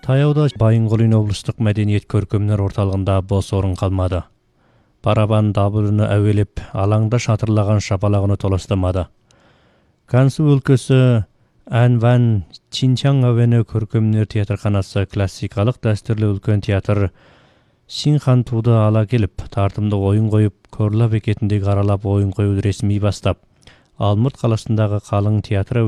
Таяуда Байынгөлүн облустук мәдениет көркөмдөр орталыгында бос орун калмады. Барабан дабылыны әуелеп, алаңда шатырлаган шапалагыны толостамады. Гансу өлкөсү Анван Чинчан Авене көркөмдөр театрканасы классикалык дәстүрлүү үлкөн театр Синхан тууду ала келип, тартымдуу оюн коюп, Корла бекетинде аралап оюн коюуду ресми баштап, Алмурт каласындагы Калың театры